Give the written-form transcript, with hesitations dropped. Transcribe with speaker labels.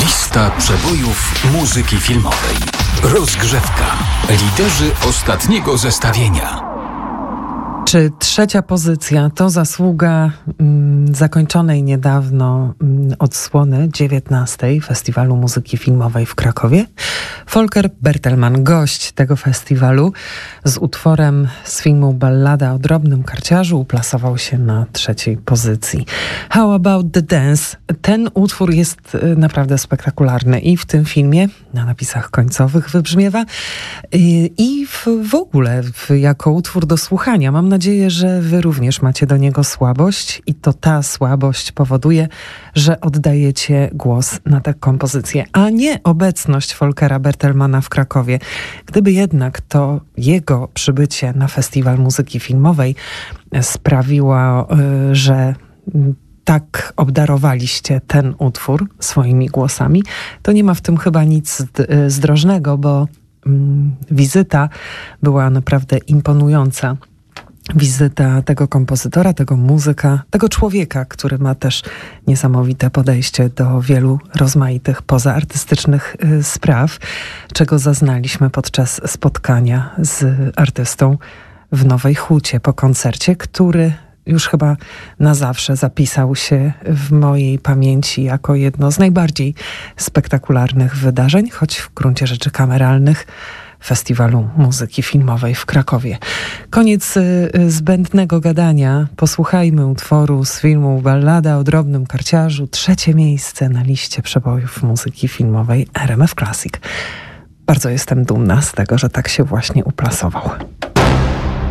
Speaker 1: Lista przebojów muzyki filmowej. Rozgrzewka. Liderzy ostatniego zestawienia.
Speaker 2: Czy trzecia pozycja to zasługa zakończonej niedawno odsłony 19. Festiwalu Muzyki Filmowej w Krakowie? Volker Bertelmann, gość tego festiwalu, z utworem z filmu Ballada o drobnym karciarzu uplasował się na trzeciej pozycji. How About the Dance? Ten utwór jest naprawdę spektakularny i w tym filmie, na napisach końcowych wybrzmiewa, i w ogóle jako utwór do słuchania. Mam nadzieję, że wy również macie do niego słabość i to ta słabość powoduje, że oddajecie głos na tę kompozycję, a nie obecność Volkera Bertelmanna w Krakowie. Gdyby jednak to jego przybycie na Festiwal Muzyki Filmowej sprawiło, że tak obdarowaliście ten utwór swoimi głosami, to nie ma w tym chyba nic zdrożnego, bo wizyta była naprawdę imponująca. Wizyta tego kompozytora, tego muzyka, tego człowieka, który ma też niesamowite podejście do wielu rozmaitych pozaartystycznych spraw, czego zaznaliśmy podczas spotkania z artystą w Nowej Hucie po koncercie, który już chyba na zawsze zapisał się w mojej pamięci jako jedno z najbardziej spektakularnych wydarzeń, choć w gruncie rzeczy kameralnych, Festiwalu Muzyki Filmowej w Krakowie. Koniec zbędnego gadania. Posłuchajmy utworu z filmu Ballada o drobnym karciarzu. Trzecie miejsce na liście przebojów muzyki filmowej RMF Classic. Bardzo jestem dumna z tego, że tak się właśnie uplasował.